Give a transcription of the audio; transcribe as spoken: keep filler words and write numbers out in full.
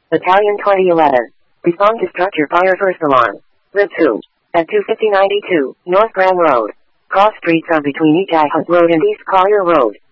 Battalion twenty eleven. Respond to structure fire first alarm. Red two. At two fifty ninety-two, North Grand Road. Cross streets are between East Hut Road and East Collier Road.